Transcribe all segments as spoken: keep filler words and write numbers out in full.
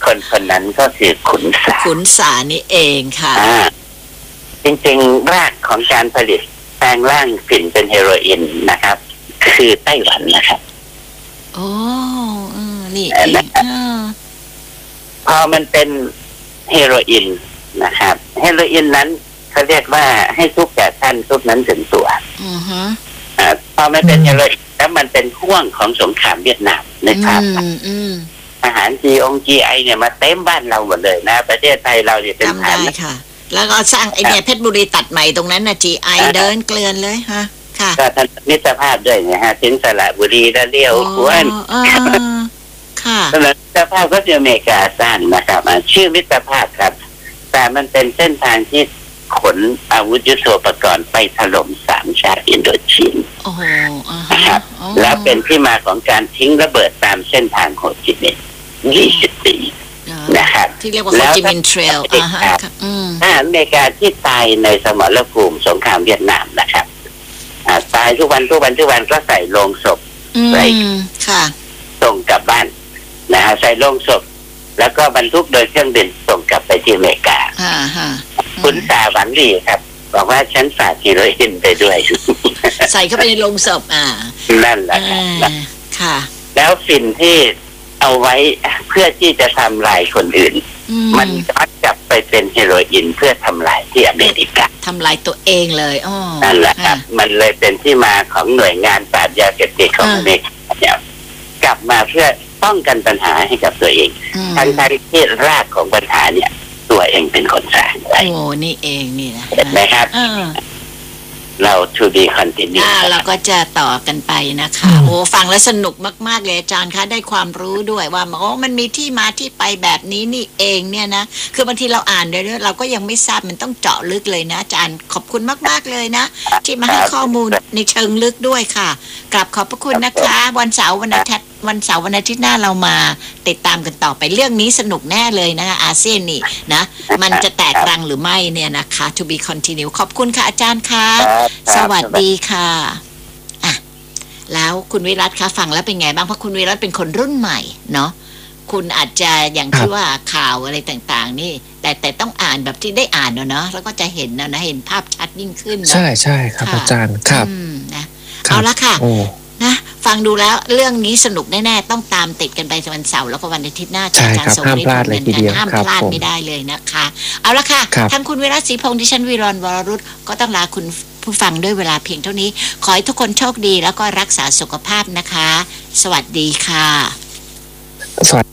คนคนนั้นก็คือขุนสาขุนสานี่เองค่ะจริงๆรากของการผลิตแปลงร่างฝิ่นเป็นเฮโรอีนนะครับคือไต้หวันนะครับโอ้นี่เองพอมันเป็นเฮโรอีนนะครับเฮโรอีนนั้นเขาเรียกว่าให้ทุกแก่ท่านทุกนั้นถึงตัวอือฮะพอมันเป็นเฮโรอีนแล้วมันเป็นห่วงของสงครามเวียดนามนะครับอาหารจีองจีไอเนี่ยมาเต็มบ้านเราหมดเลยนะประเทศไทยเราเนี่ยเป็นฐานค่ะแล้วก็สร้างไอเนี่ยเพชรบุรีตัดใหม่ตรงนั้นนะจีไอเดินเกลื่อนเลยฮะค่ะก็ทันมิตรภาพด้วยนะฮะถึงสระบุรีแล้วเลี้ยวขวนค่ะสำหรับมิตรภาพก็คืออเมริกาสร้างนะครับชื่อมิตรภาพครับแต่มันเป็นเส้นทางที่ขนอาวุธยุทโธปกรณ์ไปถล่มสามชาติอินโดจีนนะครับแล้วเป็นที่มาของการทิ้งระเบิดตามเส้นทางโฮจิมินห์ยี่สิบปีนะครับที่เรียกว่าโฮจิมินห์เทรลอ่าฮะทหารอเมริกาที่ตายในสมรภูมิสงครามเวียดนามนะครับตายทุกวันทุกวันทุกวันก็ใส่โลงศพใส่ค่ะส่งกลับบ้านนะฮะใส่โลงศพแล้วก็บรรทุกโดยเครื่องบินส่งกลับไปที่อเมริกาคุณสาหวังดีครับบอกว่าฉันฝากฮีโรอีนไปด้วยใส่เข้าไปในโลงศพอ่านั่นแหละค่ะแล้วฝิ่นที่เอาไว้เพื่อที่จะทำลายคนอื่นมันก็กลับไปเป็นเฮโรอีนเพื่อทำลายที่อเมริกาทำลายตัวเองเลยอ๋อนั่นแหละครับมันเลยเป็นที่มาของหน่วยงานปราบยาเสพติดของอเมริกาเนี่ยกลับมาเพื่อป้องกันปัญหาให้กับตัวเองทั้งที่รากของปัญหาเนี่ยตัวเองเป็นคนสร้างโอ้นี่เองนี่นะเห็นไหมครับเรา to be continue อ่าเราก็จะต่อกันไปนะคะโอ้ฟังแล้วสนุกมากๆเลยอาจารย์คะได้ความรู้ด้วยว่าโอ้มันมีที่มาที่ไปแบบนี้นี่เองเนี่ยนะคือบางทีเราอ่านเรื่อยๆเราก็ยังไม่ทราบมันต้องเจาะลึกเลยนะอาจารย์ขอบคุณมากๆเลยนะที่มาให้ข้อมูลในเชิงลึกด้วยค่ะกราบขอบพระคุณนะคะวันเสาร์วันอาทิตย์วันเสาร์วันอาทิตย์หน้าเรามาติดตามกันต่อไปเรื่องนี้สนุกแน่เลยนะคะอาเซียนนี่นะมันจะแตกรังหรือไม่เนี่ยนะคะ to be continue ขอบคุณค่ะอาจารย์ค่ะสวัสดีค่ะอ่ะแล้วคุณวิรัตคะฟังแล้วเป็นไงบ้างเพราะคุณวิรัตเป็นคนรุ่นใหม่เนาะคุณอาจจะอย่างที่ว่าข่าวอะไรต่างๆนี่แต่แต่ต้องอ่านแบบที่ได้อ่านเนาะแล้วก็จะเห็นนะนะเห็นภาพชัดยิ่งขึ้นใช่ใช่ครับอาจารย์ครับนะเอาละค่ะนะฟังดูแล้วเรื่องนี้สนุกแน่ๆต้องตามติดกันไปวันเสาร์แล้วก็วันอาทิตย์หน้าจากอาจารย์สมฤทธิ์ห้ามพลาดเลยทีเดียวห้ามพลาดไม่ได้เลยนะคะเอาละค่ะทั้งคุณวิรัตศรีพงษ์ดิฉันวิรรณวรรุตก็ต้องลาคุณผู้ฟังด้วยเวลาเพียงเท่านี้ขอให้ทุกคนโชคดีแล้วก็รักษาสุขภาพนะคะสวัสดีค่ะสวัสดี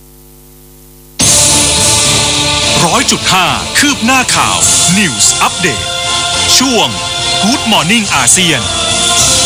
ร้อยจุดห้าคืบหน้าข่าว News Update ช่วง Good Morning อาเซียน